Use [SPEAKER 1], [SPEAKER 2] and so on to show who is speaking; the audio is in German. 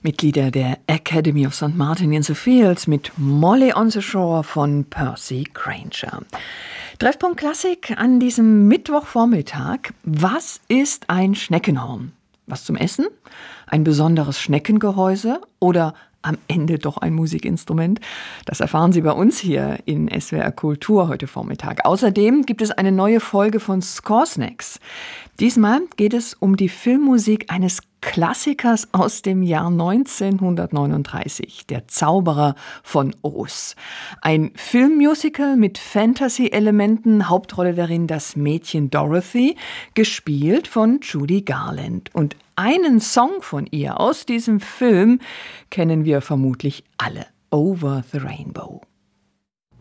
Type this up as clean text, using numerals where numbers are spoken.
[SPEAKER 1] Mitglieder der Academy of St. Martin in the Fields mit Molly on the Shore von Percy Grainger. Treffpunkt Klassik an diesem Mittwochvormittag. Was ist ein Schneckenhorn? Was zum Essen? Ein besonderes Schneckengehäuse? Oder am Ende doch ein Musikinstrument? Das erfahren Sie bei uns hier in SWR Kultur heute Vormittag. Außerdem gibt es eine neue Folge von Score Snacks. Diesmal geht es um die Filmmusik eines Klassikers aus dem Jahr 1939, Der Zauberer von Oz. Ein Filmmusical mit Fantasy-Elementen, Hauptrolle darin das Mädchen Dorothy, gespielt von Judy Garland. Und einen Song von ihr aus diesem Film kennen wir vermutlich alle, Over the Rainbow.